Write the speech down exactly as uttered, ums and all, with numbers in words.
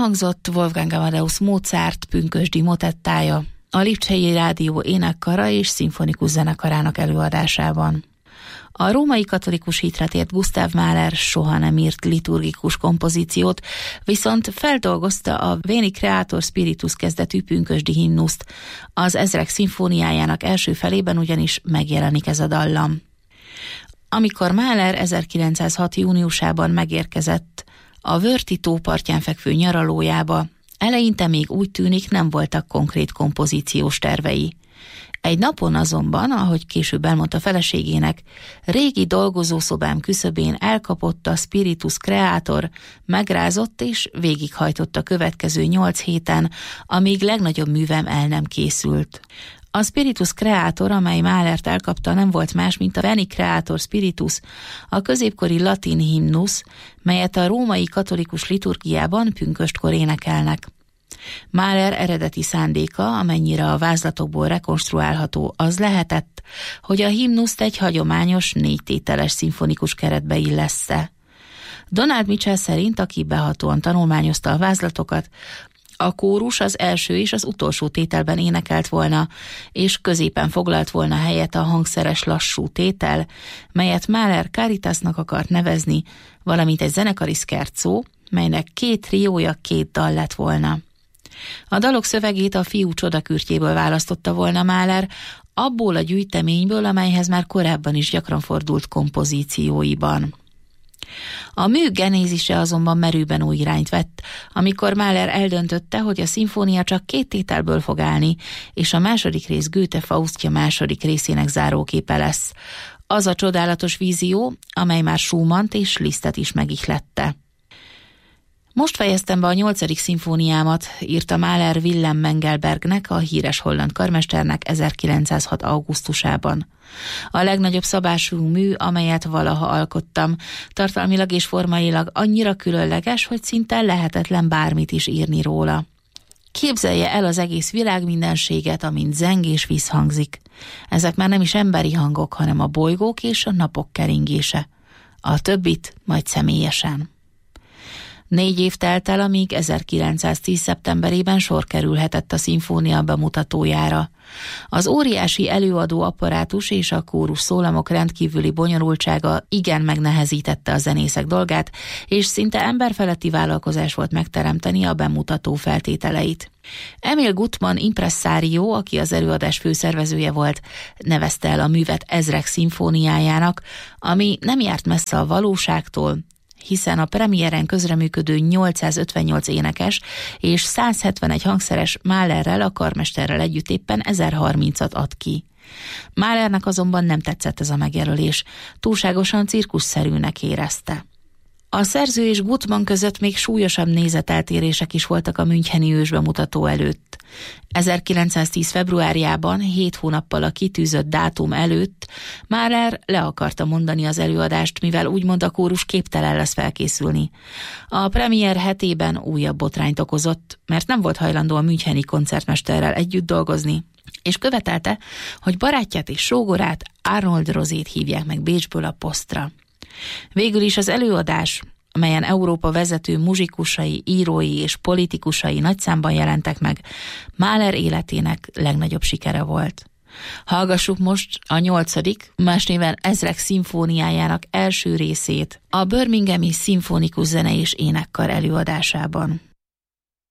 Elhangzott Wolfgang Amadeus Mozart pünkösdi motettája a Lipcsei Rádió énekkara és szimfonikus zenekarának előadásában. A római katolikus hitre tért Gustav Mahler soha nem írt liturgikus kompozíciót, viszont feldolgozta a Veni Creator Spiritus kezdetű pünkösdi himnuszt. Az Ezrek szimfóniájának első felében ugyanis megjelenik ez a dallam. Amikor Mahler ezerkilencszázhat júniusában megérkezett a Wörthi tó partján fekvő nyaralójába, eleinte még úgy tűnik, nem voltak konkrét kompozíciós tervei. Egy napon azonban, ahogy később elmondta feleségének, régi dolgozószobám küszöbén elkapott a Spiritus Creator, megrázott és végighajtott a következő nyolc héten, amíg legnagyobb művem el nem készült. A Spiritus Creator, amely Mahlert elkapta, nem volt más, mint a Veni Creator Spiritus, a középkori latin himnusz, melyet a római katolikus liturgiában pünköstkor énekelnek. Mahler eredeti szándéka, amennyire a vázlatokból rekonstruálható, az lehetett, hogy a himnuszt egy hagyományos, négytételes szimfonikus keretbe illessze. Donald Mitchell szerint, aki behatóan tanulmányozta a vázlatokat, a kórus az első és az utolsó tételben énekelt volna, és középen foglalt volna helyet a hangszeres lassú tétel, melyet Mahler Caritasnak akart nevezni, valamint egy zenekari scherzo, melynek két triója két dal lett volna. A dalok szövegét a Fiú csodakürtjéből választotta volna Mahler, abból a gyűjteményből, amelyhez már korábban is gyakran fordult kompozícióiban. A mű genézise azonban merőben új irányt vett, amikor Mahler eldöntötte, hogy a szimfónia csak két tételből fog állni, és a második rész Goethe Faustja második részének záróképe lesz. Az a csodálatos vízió, amely már Schumannt és Lisztet is megihlette. Most fejeztem be a nyolcadik szimfóniámat, írta Mahler Willem Mengelbergnek, a híres holland karmesternek ezerkilencszázhat augusztusában. A legnagyobb szabású mű, amelyet valaha alkottam, tartalmilag és formailag annyira különleges, hogy szinte lehetetlen bármit is írni róla. Képzelje el az egész világ mindenséget, amint zeng és visszhangzik. Ezek már nem is emberi hangok, hanem a bolygók és a napok keringése. A többit majd személyesen. Négy év telt el, amíg ezerkilencszáztíz szeptemberében sor kerülhetett a szimfónia bemutatójára. Az óriási előadó apparátus és a kórus szólamok rendkívüli bonyolultsága igen megnehezítette a zenészek dolgát, és szinte emberfeletti vállalkozás volt megteremteni a bemutató feltételeit. Emil Gutmann impresszárió, aki az előadás főszervezője volt, nevezte el a művet Ezrek szimfóniájának, ami nem járt messze a valóságtól, hiszen a premiéren közreműködő nyolcszázötvennyolc énekes és százhetvenegy hangszeres Mahlerrel, a karmesterrel együtt éppen ezerharmincat ad ki. Mahlernek azonban nem tetszett ez a megjelölés, túlságosan cirkuszszerűnek érezte. A szerző és Gutmann között még súlyosabb nézeteltérések is voltak a müncheni ősbemutató előtt. ezerkilencszáztíz februárjában, hét hónappal a kitűzött dátum előtt Mahler le akarta mondani az előadást, mivel úgymond a kórus képtelen lesz felkészülni. A premier hetében újabb botrányt okozott, mert nem volt hajlandó a müncheni koncertmesterrel együtt dolgozni, és követelte, hogy barátját és sógorát, Arnold Rosét hívják meg Bécsből a posztra. Végül is az előadás, amelyen Európa vezető muzsikusai, írói és politikusai nagyszámban jelentek meg, Mahler életének legnagyobb sikere volt. Hallgassuk most a nyolcadik, más néven Ezrek szimfóniájának első részét a Birminghami Szimfonikus Zene és Énekkar előadásában.